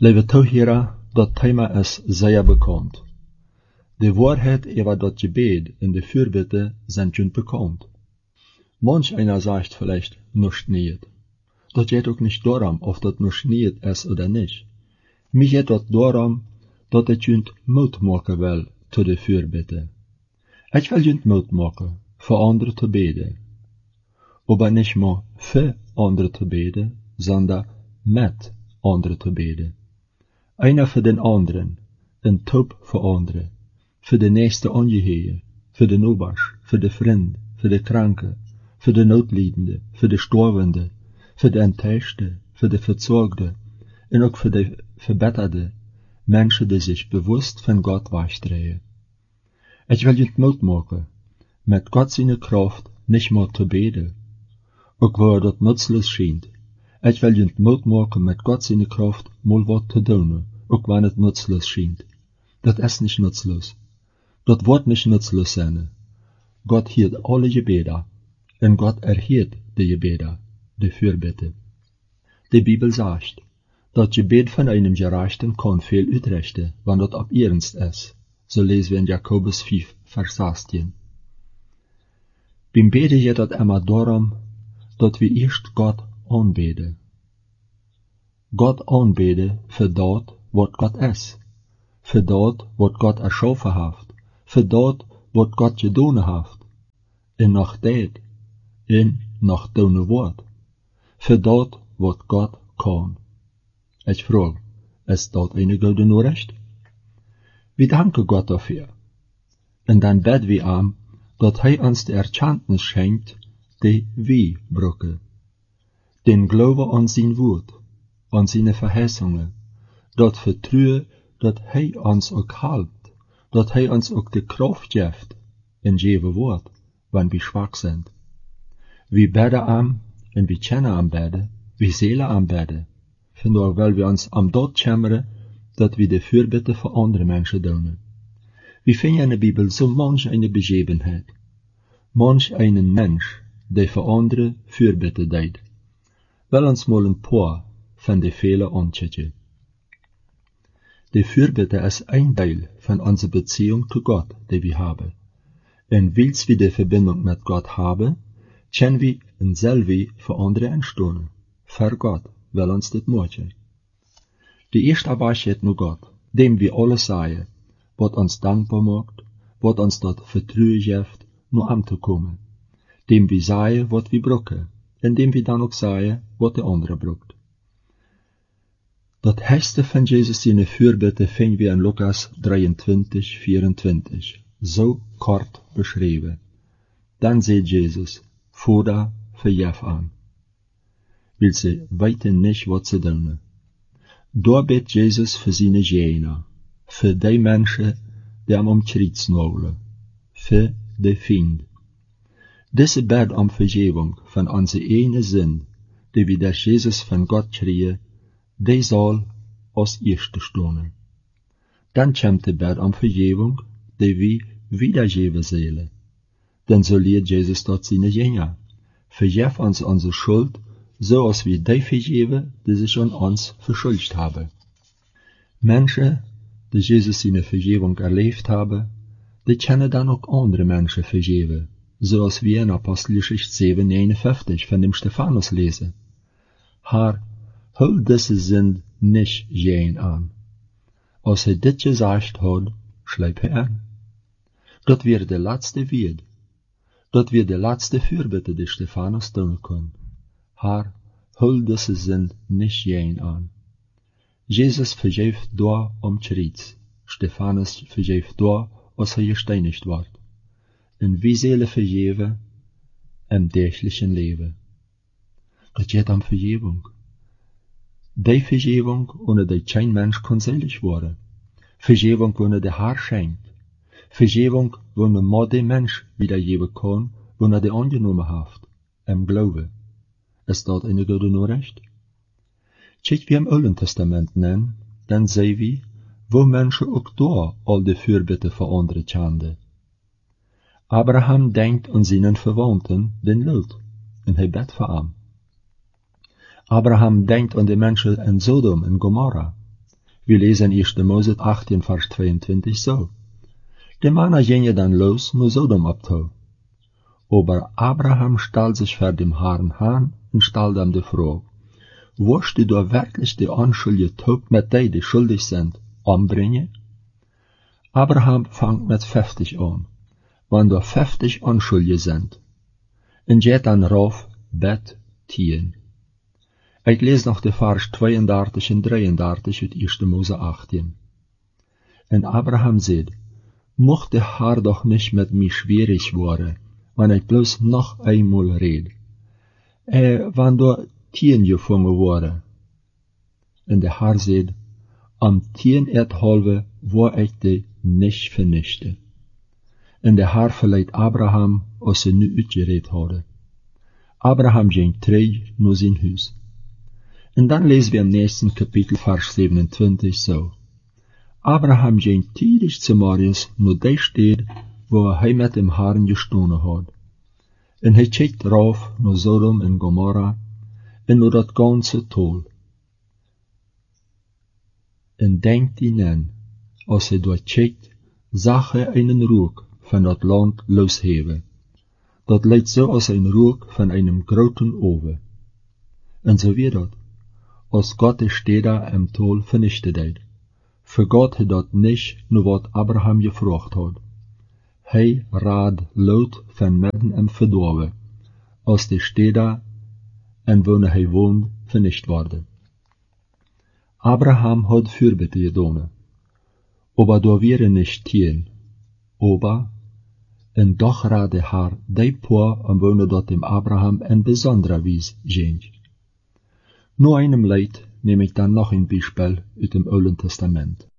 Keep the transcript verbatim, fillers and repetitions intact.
Lieve toehoorders, dat thema is zeer bekannt. De Wahrheit über das Gebet in der Fürbitte sind schon bekannt. Manch einer sagt vielleicht nicht nicht. Das geht auch nicht darum, ob das nicht nicht ist oder nicht. Mir geht das darum, dass ich schon Mut machen will zu der Fürbitte. Ich will schon Mut machen, für andere zu beten. Aber nicht nur für andere zu beten, sondern mit andere zu beten. Einer für den anderen, ein Taub für andere, für den nächsten Angehörigen, für den Oberst, für den Freund, für den Kranke, für den Notleidende, für den Sterbende, für den Enttäuschte, für den Verzogte und auch für die Verbetterte, Menschen, die sich bewusst von Gott wegdrehen. Ich will nicht Mut machen, mit Gott seine Kraft nicht mehr zu beten, auch wo er das nutzlos scheint. Ich will nicht Mut machen, mit Gott seine Kraft mal was zu tun, auch wenn es nutzlos scheint. Das ist nicht nutzlos. Das wird nicht nutzlos sein. Gott hört alle Gebete, und Gott erhört die Gebete, die Fürbitte. Die Bibel sagt, das Gebet von einem Gerechten kann viel ütrichten, wenn das ab ernst ist. So lesen wir in Jakobus fünf, Vers sechzehn. Beim Beten geht es immer darum, dass wir erst Gott anbeten. Gott anbeten für das, was Gott ist. Für das, was Gott erschaffen hat. Für das, was Gott getan hat. Und nach das, und nach deinem Wort. Für das, was Gott kann. Ich frage, ist das eine gute Nachricht? Wir danken Gott dafür. Und dann beten wir ihm, dass er uns die Erkenntnis schenkt, die wir brauchen. Den Glauben an sein Wort, an seine Verheißungen, das Vertrauen, dass er uns auch hält, dass er uns auch die Kraft gibt, in jedem Wort, wenn wir schwach sind. Wir beten ihm, und wir kennen am Beten, wir seelen am Beten, von daher, weil wir uns am dort kümmern, dass wir die Fürbitte für andere Menschen tun. Wir finden in der Bibel so manch eine Begebenheit, manch einen Mensch, der für andere Fürbitte tut. Will uns mal ein paar von den Fehlern anschauen. Die Fürbitte ist ein Teil von unserer Beziehung zu Gott, die wir haben. Und weil wir die Verbindung mit Gott haben, können wir in selber für andere einstehen. Für Gott will uns das machen. Die erste Arbeit geht nur Gott, dem wir alles sagen, was uns dankbar macht, was uns dort Vertrauen gibt, nur anzukommen. Dem wir sagen, was wir brauchen, indem wir dann auch sagen, was der andere braucht. Das Höchste von Jesus seine Fürbitte finden wir in Lukas dreiundzwanzig, vierundzwanzig, so kort beschrieben. Dann sieht Jesus, Vater, vergib an, weil sie weiten nicht, was sie tun. Da bet Jesus für seine Jena, für die Menschen, die am Umkreuz wollen, für die Find. Diese Bet um Vergebung von unserer eigenen Sinn, die wir durch Jesus von Gott kriegen, die soll als erste stehen. Dann kommt die Bet um Vergebung, die wir wiedergeben sollen. Dann so lehrt Jesus dort seine Jünger. Vergib uns unsere Schuld, so als wir die vergeben, die sich an uns verschuldigt haben. Menschen, die Jesus seine Vergebung erlebt haben, die können dann auch andere Menschen vergeben, so als wir in Apostelgeschichte sieben, neunundfünfzig von dem Stephanus lesen. Herr, hol diese Sünd nicht jeden an. Als er dit gesagt hat, schleip er an. Dat wird der letzte Wort. Dat wird der letzte Fürbitte, die Stephanus tun kann. Herr, hol diese Sünd nicht jeden an. Jesus vergeeft da am Kreuz. Stephanus vergeeft da, als er gesteinigt wird. Und wie sollen vergeben? Im täglichen Leben. Das geht um Vergebung. Die Vergebung, ohne die kein Mensch kann selig werden. Vergebung, ohne der Herr schenkt. Vergebung, wo man mal den Mensch wiedergeben kann, wo er die angenommen hat. Im Glaube. Ist das eine gute Nachricht? Schaut wir im Alten Testament nennen, dann sehen wir, wo Menschen auch da all die Fürbitte für andere kannten. Abraham denkt an seinen Verwandten, den Lot, und er bet für ihn. Abraham denkt an die Menschen in Sodom und Gomorra. Wir lesen erster Mose achttien, Vers zweiundzwanzig so. De Männer gingen dann los, nur Sodom abtau. Aber Abraham stahl sich vor dem Herrn an und stahl ihm die Frage, wirst du da wirklich die unschuldige Taub mit die, die schuldig sind, umbringen? Abraham fangt mit fünfzig an, wenn da fünfzig Unschuldige sind. Und geht dann rauf, bet, tien. Ich lese noch die Vers zweiunddreißig und dreiunddreißig uit erster Mose achttien. Und Abraham sagt, mocht der Herr doch nicht mit mir schwierig worden, wenn ich bloß noch einmal red. Äh, wenn da tien gefangen wurde. Und der Herr sagt, am tien Erdhalve war ich die nicht vernichte. Und der Herr verleiht Abraham, als er nu uitgereed hadden. Abraham ging terug naar zijn huis. Und dann lesen wir im nächsten Kapitel, Vers siebenundzwanzig so. Abraham ging tidig zu Marius, nur der steht, wo er mit dem Herrn gestohlen hat. Und er schickt rauf nach Sodom und Gomorra, und nur das ganze Tal. Und denkt ihn an, als er dort schickt, zag er einen Rook von dat Land losheben. Dat leidt so als ein Rook von einem großen Oven. Und so wird dat, als Gott die Städte im Tal vernichtet hat. Für Gott hat dat nicht nur wat Abraham gefragt hat. Hij raad laut von midden im Verdorben, als die Städte, en wo hij woont, vernicht worden. Abraham hat Fürbitte gedaan, aber da wäre nicht tien, aber, en doch raad der Herr, die Paar am wohnen dort dem Abraham en besonderer Wies ging. Nur einem Leid nehme ich dann noch ein Beispiel aus dem Alten Testament.